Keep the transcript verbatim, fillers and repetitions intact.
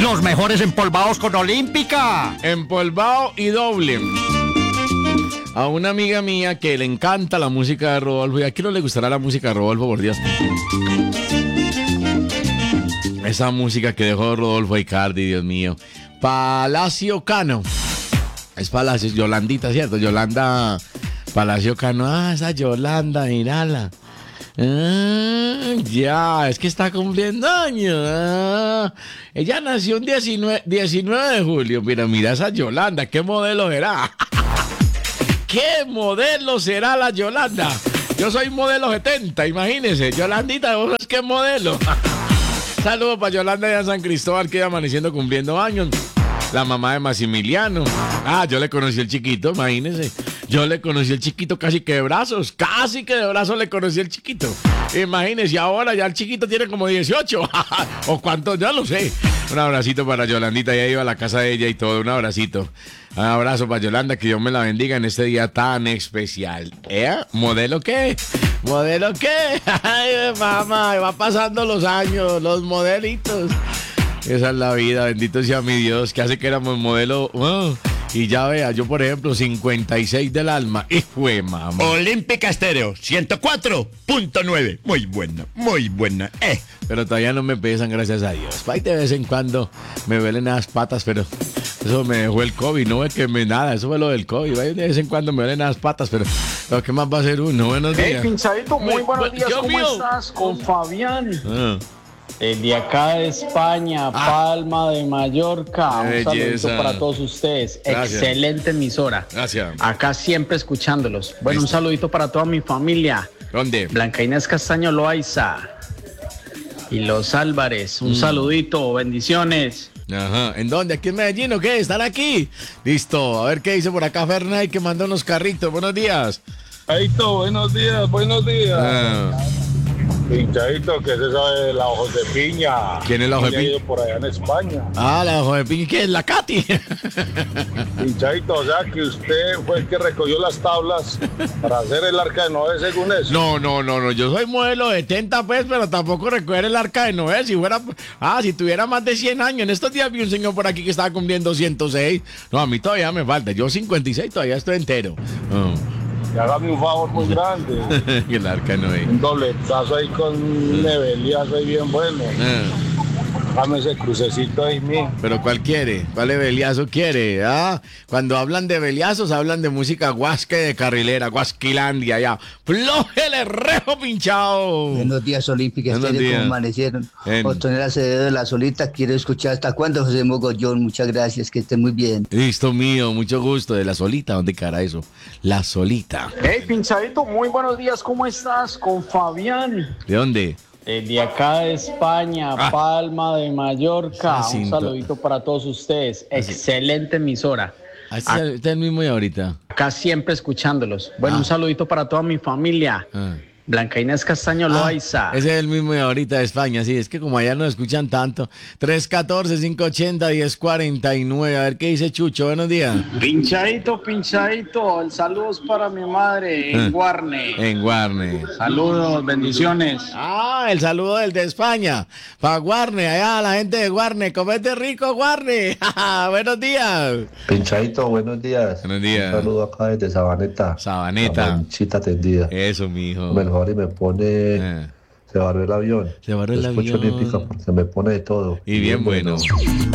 Los mejores empolvados con Olímpica. Empolvado y doble. A una amiga mía que le encanta la música de Rodolfo. ¿Y a quién no le gustará la música de Rodolfo, por Dios? Esa música que dejó Rodolfo Icardi, Dios mío. Palacio Cano. Es Palacio, Yolandita, ¿cierto? Yolanda Palacio Cano. Ah, esa Yolanda, mírala. Ah, ya, es que está cumpliendo años. Ah, ella nació un diecinueve de julio. Mira, mira esa Yolanda, ¿qué modelo será? ¿Qué modelo será la Yolanda? Yo soy modelo setenta, imagínense. Yolandita, ¿vos sabés qué modelo? Saludos para Yolanda de San Cristóbal, que iba amaneciendo cumpliendo años. La mamá de Maximiliano. Ah, yo le conocí el chiquito, imagínense. Yo le conocí el chiquito casi que de brazos. Casi que de brazos le conocí el chiquito. Imagínense, ahora ya el chiquito tiene como dieciocho. O cuántos, ya lo sé. Un abracito para Yolandita, ya iba a la casa de ella y todo. Un abracito. Un abrazo para Yolanda, que Dios me la bendiga en este día tan especial. ¿Eh? ¿Modelo qué? ¿Modelo qué? Ay, mamá, va pasando los años, los modelitos. Esa es la vida, bendito sea mi Dios, que hace que éramos modelo. Oh, y ya vea, yo por ejemplo, cincuenta y seis del alma. Y fue, mamá. Olímpica Estéreo, ciento cuatro punto nueve. Muy buena, muy buena. Eh. Pero todavía no me pesan, gracias a Dios. Ahí de vez en cuando me duelen las patas, pero eso me dejó el COVID. No es que me nada, eso fue lo del COVID. Ahí de vez en cuando me duelen las patas, pero lo que más va a ser uno. Buenos días. Hey, Pinchadito, muy buenos días. Dios ¿Cómo mío. estás? Con Fabián. Ah. El de acá de España, Ah. Palma de Mallorca. Qué Un saludito belleza. para todos ustedes. Gracias. Excelente emisora. Gracias. Acá siempre escuchándolos. Bueno, un Listo. saludito para toda mi familia. ¿Dónde? Blanca Inés Castaño Loaiza y los Álvarez. Un Mm. saludito, bendiciones. Ajá. ¿En dónde? ¿Aquí en Medellín o qué? ¿Están aquí? Listo. A ver qué dice por acá Fernández, que mandó unos carritos. Buenos días. Pinchadito, buenos días, buenos días. Ah. Pinchadito, ¿qué se sabe de la ojos de piña? ¿Quién es la ojo de Ella ha piña? ido por allá en España. Ah, la ojo de piña. ¿Qué es? ¿La Katy? Pinchadito, o sea que usted fue el que recogió las tablas para hacer el arca de Noé según eso. No, no, no, no. Yo soy modelo setenta, pues, pero tampoco recoger el arca de Noé. Si fuera. Ah, si tuviera más de cien años. En estos días vi un señor por aquí que estaba cumpliendo ciento seis. No, a mí todavía me falta. Yo cincuenta y seis todavía estoy entero. Oh. Y hágame un favor muy grande. El arca de Noé. Un dobletazo ahí con un leveliazo ahí bien bueno. Ah. Dame ese crucecito ahí, mío. Pero ¿cuál quiere? ¿Cuál de Beliazo quiere? ¿Ah? Cuando hablan de Beliazos, hablan de música guasque de carrilera, guasquilandia, ya. ¡Flójele, rejo pinchado! Buenos días, Olímpica Buenos Estéreo, días. ¿cómo amanecieron? Bien. Otonel Acevedo de La Solita, quiero escuchar hasta cuándo, José Mogollón, muchas gracias, que estén muy bien. Listo, mío, mucho gusto. De La Solita, ¿dónde cara eso? La Solita. Hey, Pinchadito, muy buenos días. ¿Cómo estás? Con Fabián. ¿De dónde? El de acá de España, Ah. Palma de Mallorca. Un Jacinto. saludito para todos ustedes. Excelente emisora. Ah, este es el- el mismo de ahorita. Acá siempre escuchándolos. Bueno, Ah. un saludito para toda mi familia. Ah. Blanca Inés Castaño Ah, Loaiza. ese es el mismo de ahorita de España, sí, es que como allá no escuchan tanto. tres uno cuatro, cinco ocho cero, uno cero cuatro nueve. A ver qué dice Chucho, buenos días. Pinchadito, pinchadito. El saludos para mi madre en Ah. Guarne. En Guarne. Saludos, bendiciones. Ah, el saludo del de España. Para Guarne, allá la gente de Guarne. Comete rico, Guarne. Buenos días. Pinchadito, buenos días. Buenos días. Un saludo acá desde Sabaneta. Sabaneta. La manchita tendida. Eso, mijo. Mejor y me pone. Eh. Se barrió el avión. Se barrió el Escucho avión. Olímpica porque se me pone de todo. Y bien bueno.